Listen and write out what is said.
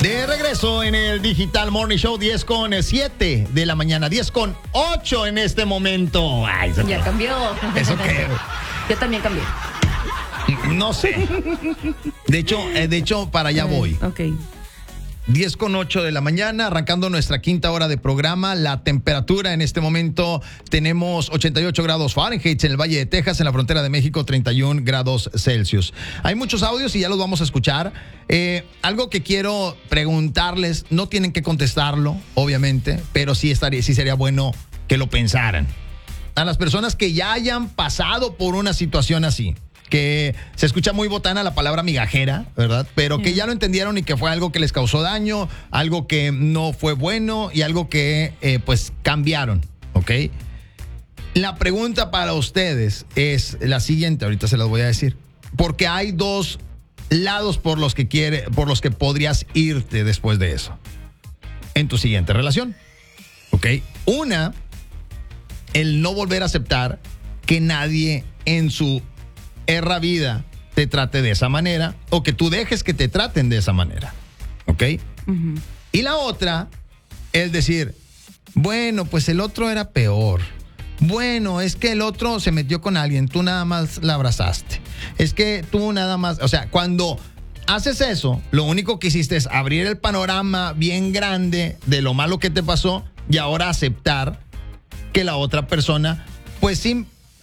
De regreso en el Digital Morning Show, 10:07 de la mañana, 10:08 en este momento. Ay, ya cambió. ¿Eso qué? Yo también cambié. No sé. De hecho, para allá voy. Ok. 10:08 de la mañana, arrancando nuestra quinta hora de programa. La temperatura en este momento tenemos 88 grados Fahrenheit en el Valle de Texas, en la frontera de México 31 grados Celsius. Hay muchos audios y ya los vamos a escuchar. Algo que quiero preguntarles, no tienen que contestarlo, obviamente, pero sí sería bueno que lo pensaran. A las personas que ya hayan pasado por una situación así, que se escucha muy botana la palabra migajera, ¿verdad? Pero que ya lo entendieron y que fue algo que les causó daño, algo que no fue bueno y algo que pues cambiaron, ¿ok? La pregunta para ustedes es la siguiente, ahorita se las voy a decir, porque hay dos lados por los que podrías irte después de eso en tu siguiente relación, ¿ok? Una, el no volver a aceptar que nadie en su vida te trate de esa manera o que tú dejes que te traten de esa manera, ¿ok? Uh-huh. Y la otra es decir, bueno, pues el otro era peor. Bueno, es que el otro se metió con alguien, tú nada más la abrazaste. Es que tú nada más, o sea, cuando haces eso, lo único que hiciste es abrir el panorama bien grande de lo malo que te pasó y ahora aceptar que la otra persona, pues sí,